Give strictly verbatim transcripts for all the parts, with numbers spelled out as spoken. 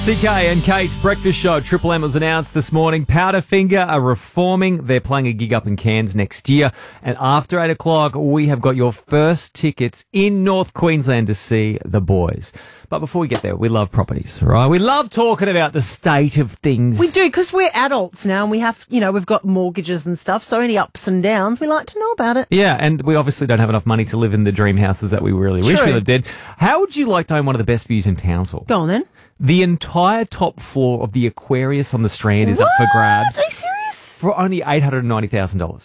C K and Kate's breakfast show, Triple M, was announced this morning. Powderfinger are reforming. They're playing a gig up in Cairns next year. And after eight o'clock, we have got your first tickets in North Queensland to see the boys. But before we get there, we love properties, right? We love talking about the state of things. We do, because we're adults now and we have, you know, we've got mortgages and stuff. So any ups and downs, we like to know about it. Yeah, and we obviously don't have enough money to live in the dream houses that we really wish True. we lived in. How would you like to own one of the best views in Townsville? Go on then. The entire top floor of the Aquarius on the Strand is What? up for grabs. Are you serious? For only eight hundred ninety thousand dollars.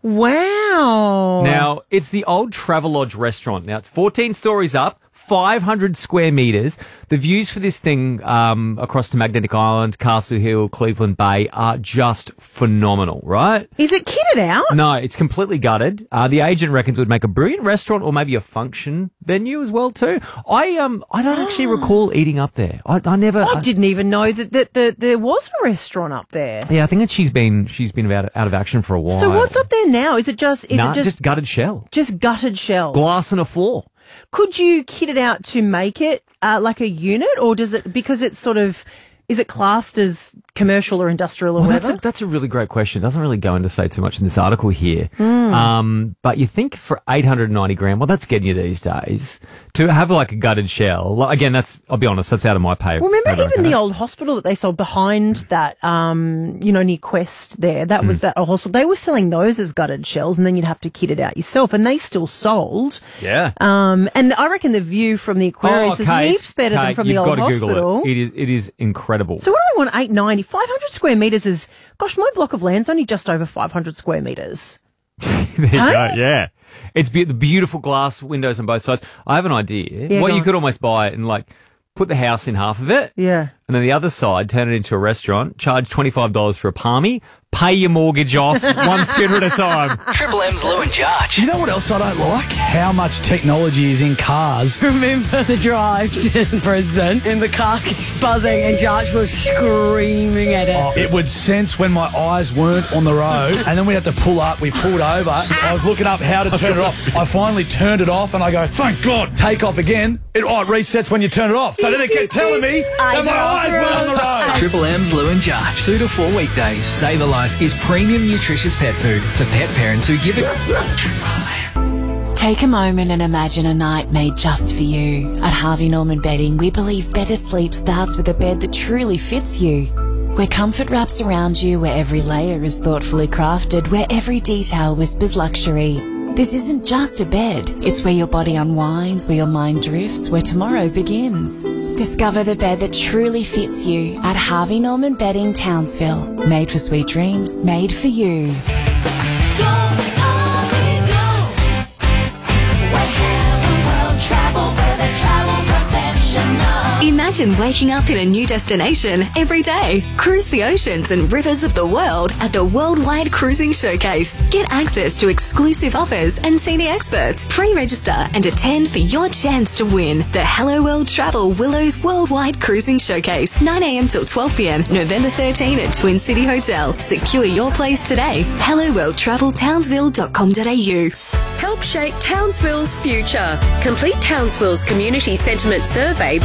Wow. Now, it's the old Travelodge restaurant. Now, it's fourteen stories up, five hundred square metres. The views for this thing um, across to Magnetic Island, Castle Hill, Cleveland Bay are just phenomenal, right? Is it kitted out? No, it's completely gutted. Uh, the agent reckons it would make a brilliant restaurant or maybe a function venue as well too. I um I don't actually recall eating up there. I, I never. I didn't even know that, that, that there was a restaurant up there. Yeah, I think that she's been she's been out, out of action for a while. So what's up there now? Is it just is nah, it just, just gutted shell, just gutted shell? glass on a floor. Could you kit it out to make it uh, like a unit, or does it, because it's sort of, is it classed as commercial or industrial or Well, whatever? that's a, that's a really great question. It doesn't really go into say too much in this article here. Mm. Um, but you think for eight hundred ninety grand, well, that's getting you these days. To have like a gutted shell, like, again, that's, I'll be honest, that's out of my pay. Well, remember pay even rank, the old hospital that they sold behind that, um, you know, near Quest there, that Mm. was that old hospital. They were selling those as gutted shells, and then you'd have to kit it out yourself, and they still sold. Yeah. Um, and I reckon the view from the Aquarius Oh, is Kate, heaps better than Kate, from the you've old got to Google hospital. It. It is, it is incredible. So what do they want? eight ninety, five hundred square metres is, gosh, my block of land's only just over five hundred square metres. There you Huh? go, yeah. It's be- the beautiful glass windows on both sides. I have an idea. Yeah, what go you on. could almost buy and like put the house in half of it, Yeah. and then the other side turn it into a restaurant, charge twenty-five dollars for a palmy, pay your mortgage off one schooner at a time. Triple M's Lou and Jarch. You know what else I don't like? How much technology is in cars. Remember the drive to Brisbane and the car kept buzzing and Jarch was screaming at it. Oh, it would sense when my eyes weren't on the road, and then we had to pull up. We pulled over. I was looking up how to turn it off. I finally turned it off, and I go, thank God, take off again. It, oh, it resets when you turn it off. So then it kept telling me that my eyes were on the road. Triple M's Lou and Jarch. Two to four weekdays. Save a Life is premium nutritious pet food for pet parents who give it. Take a moment and imagine a night made just for you. At Harvey Norman Bedding, we believe better sleep starts with a bed that truly fits you. Where comfort wraps around you, where every layer is thoughtfully crafted, where every detail whispers luxury. This isn't just a bed, it's where your body unwinds, where your mind drifts, where tomorrow begins. Discover the bed that truly fits you at Harvey Norman Bedding, Townsville. Made for sweet dreams, made for you. Imagine waking up in a new destination every day. Cruise the oceans and rivers of the world at the Worldwide Cruising Showcase. Get access to exclusive offers and see the experts. Pre-register and attend for your chance to win the Hello World Travel Willows Worldwide Cruising Showcase. nine a.m. till twelve p.m. November thirteenth at Twin City Hotel. Secure your place today. hello world travel townsville dot com dot a u. Help shape Townsville's future. Complete Townsville's community sentiment survey